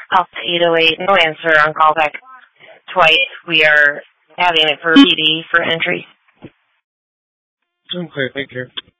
Alpha 808, no answer on callback twice. We are having it for PD for entry. Okay, thank you.